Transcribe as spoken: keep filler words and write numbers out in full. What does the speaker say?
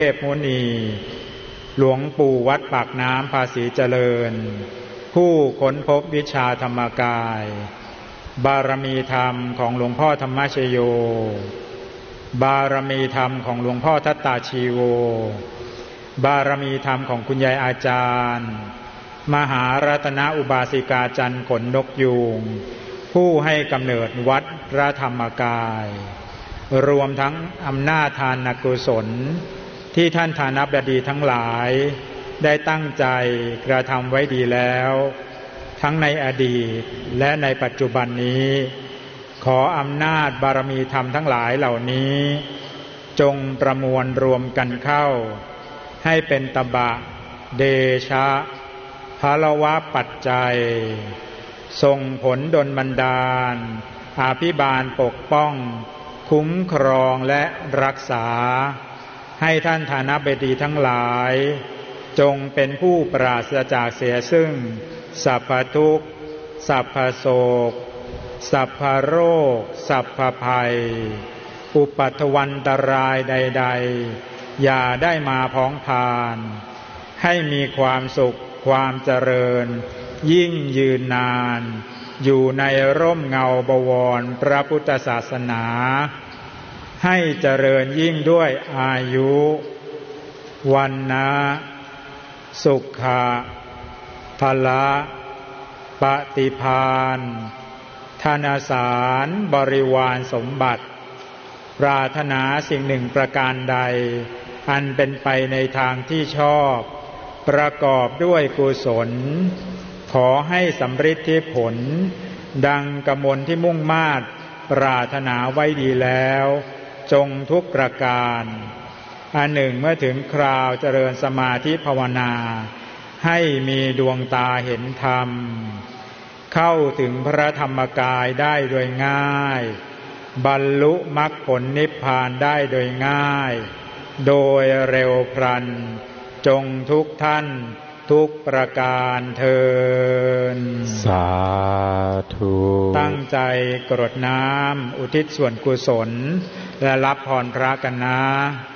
เทพมุนีหลวงปู่วัดปากน้ำภาษีเจริญผู้ค้นพบวิชาธรรมกายบารมีธรรมของหลวงพ่อธรรมชโยบารมีธรรมของหลวงพ่อทัตตาชีโวบารมีธรรมของคุณยายอาจารย์มหารัตนอุบาสิกาจันทร์ขนนกยูงผู้ให้กำเนิดวัดพระธรรมกายรวมทั้งอำนาจทานกุศลที่ท่านทานบดีทั้งหลายได้ตั้งใจกระทำไว้ดีแล้วทั้งในอดีตและในปัจจุบันนี้ขออำนาจบารมีธรรมทั้งหลายเหล่านี้จงประมวลรวมกันเข้าให้เป็นตบะเดชะภลวะปัจจัยส่งผลดลบันดาลอภิบาลปกป้องคุ้มครองและรักษาให้ท่านทานบดีทั้งหลายจงเป็นผู้ปราศจากเสียซึ่งสัพพทุกข์สัพพโศกสัพพโรคสัพพภัยอุปัฏฐวันตรายใดๆอย่าได้มาพ้องพานให้มีความสุขความเจริญยิ่งยืนนานอยู่ในร่มเงาบวรพระพุทธศาสนาให้เจริญยิ่งด้วยอายุวันนะสุขะพละปฏิภาณธนสารบริวารสมบัติปรารถนาสิ่งหนึ่งประการใดอันเป็นไปในทางที่ชอบประกอบด้วยกุศลขอให้สำฤทธิผลดังกมลที่มุ่งมา่ปรารถนาไว้ดีแล้วจงทุกประการอันหนึ่งเมื่อถึงคราวเจริญสมาธิภาวนาให้มีดวงตาเห็นธรรมเข้าถึงพระธรรมกายได้โดยง่ายบรรลุมรรคผลนิพพานได้โดยง่ายโดยเร็วพลันจงทุกท่านทุกประการเทินสาธุตั้งใจกรวดน้ำอุทิศส่วนกุศลและรับพรพระกันนะ